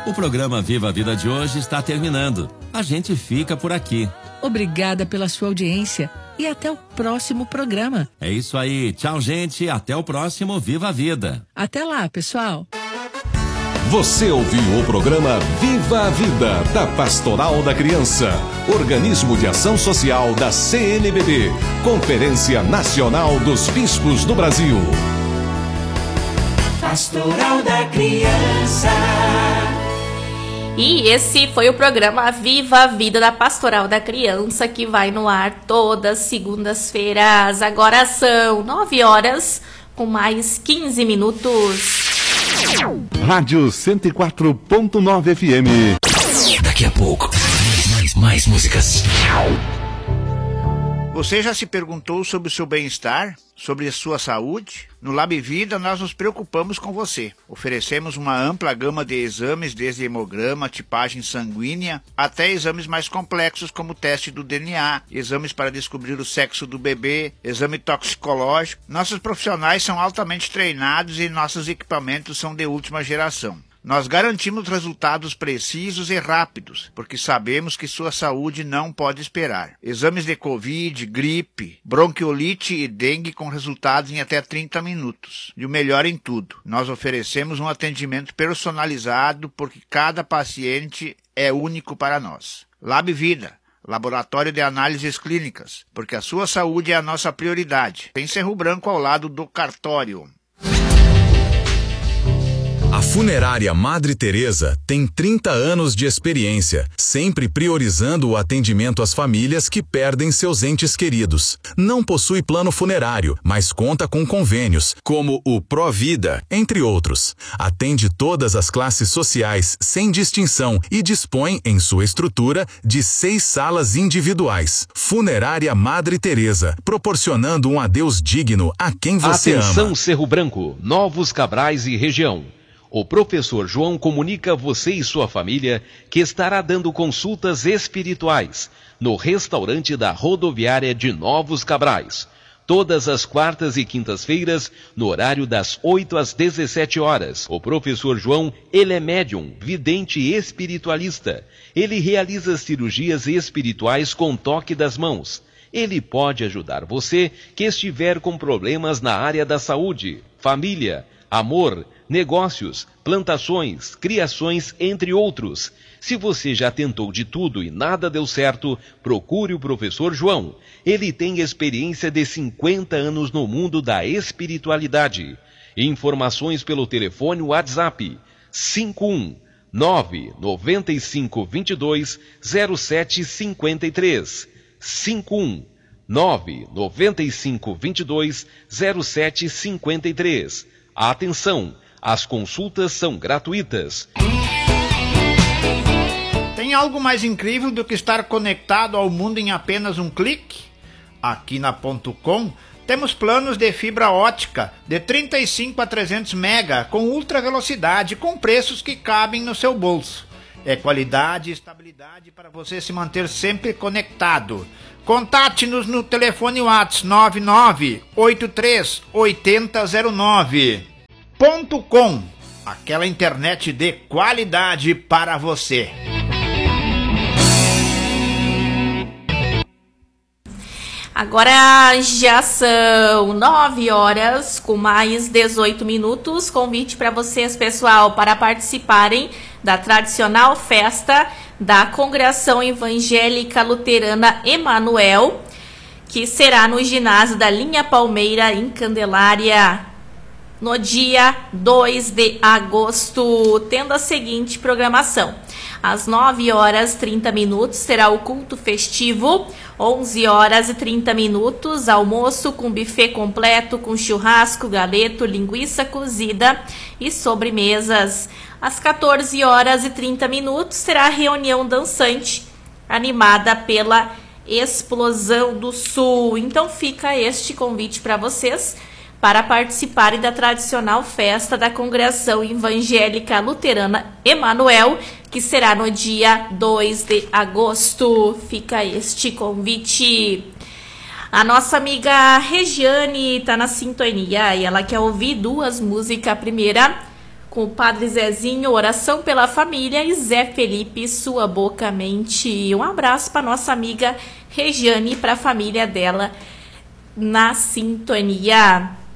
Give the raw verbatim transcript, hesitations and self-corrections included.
O programa Viva a Vida de hoje está terminando. A gente fica por aqui. Obrigada pela sua audiência e até o próximo programa. É isso aí. Tchau, gente. Até o próximo Viva a Vida. Até lá, pessoal. Você ouviu o programa Viva a Vida, da Pastoral da Criança, organismo de ação social da C N B B, Conferência Nacional dos Bispos do Brasil. Pastoral da Criança. E esse foi o programa Viva a Vida da Pastoral da Criança, que vai no ar todas segundas-feiras. Agora são nove horas com mais quinze minutos. Rádio cento e quatro ponto nove F M. Daqui a pouco, mais, mais, mais músicas. Você já se perguntou sobre o seu bem-estar? Sobre a sua saúde? No Lab Vida, nós nos preocupamos com você. Oferecemos uma ampla gama de exames, desde hemograma, tipagem sanguínea, até exames mais complexos como o teste do D N A, exames para descobrir o sexo do bebê, exame toxicológico. Nossos profissionais são altamente treinados e nossos equipamentos são de última geração. Nós garantimos resultados precisos e rápidos, porque sabemos que sua saúde não pode esperar. Exames de Covid, gripe, bronquiolite e dengue com resultados em até trinta minutos. E o melhor em tudo, nós oferecemos um atendimento personalizado, porque cada paciente é único para nós. Lab Vida, Laboratório de Análises Clínicas, porque a sua saúde é a nossa prioridade. Tem Cerro Branco ao lado do cartório. A Funerária Madre Teresa tem trinta anos de experiência, sempre priorizando o atendimento às famílias que perdem seus entes queridos. Não possui plano funerário, mas conta com convênios, como o Provida, entre outros. Atende todas as classes sociais, sem distinção, e dispõe, em sua estrutura, de seis salas individuais. Funerária Madre Teresa, proporcionando um adeus digno a quem você ama. Atenção, Cerro Branco, Novos Cabrais e região. O professor João comunica a você e sua família que estará dando consultas espirituais no restaurante da rodoviária de Novos Cabrais, todas as quartas e quintas-feiras, no horário das oito às dezessete horas. O professor João, ele é médium, vidente e espiritualista. Ele realiza cirurgias espirituais com toque das mãos. Ele pode ajudar você que estiver com problemas na área da saúde, família, amor, negócios, plantações, criações, entre outros. Se você já tentou de tudo e nada deu certo, procure o professor João. Ele tem experiência de cinquenta anos no mundo da espiritualidade. Informações pelo telefone WhatsApp cinco um nove nove cinco dois dois zero sete cinco três cinco um nove nove cinco dois dois zero sete cinco três. Atenção! As consultas são gratuitas. Tem algo mais incrível do que estar conectado ao mundo em apenas um clique? Aqui na Ponto Com temos planos de fibra ótica de trinta e cinco a trezentos mega com ultra velocidade, com preços que cabem no seu bolso. É qualidade e estabilidade para você se manter sempre conectado. Contate-nos no telefone WhatsApp nove nove oito três oito zero zero nove. Ponto Com, aquela internet de qualidade para você. Agora já são nove horas com mais dezoito minutos. Convite para vocês, pessoal, para participarem da tradicional festa da Congregação Evangélica Luterana Emanuel, que será no ginásio da Linha Palmeira, em Candelária, no dia dois de agosto, tendo a seguinte programação. Às nove horas e trinta minutos terá o culto festivo, onze horas e trinta minutos, almoço com buffet completo, com churrasco, galeto, linguiça cozida e sobremesas. Às quatorze horas e trinta minutos terá a reunião dançante, animada pela Explosão do Sul. Então fica este convite para vocês, para participarem da tradicional festa da Congregação Evangélica Luterana Emanuel, que será no dia dois de agosto. Fica este convite. A nossa amiga Regiane está na sintonia e ela quer ouvir duas músicas. A primeira, com o Padre Zezinho, oração pela família, e Zé Felipe, sua boca, mente. Um abraço para nossa amiga Regiane e para a família dela na sintonia.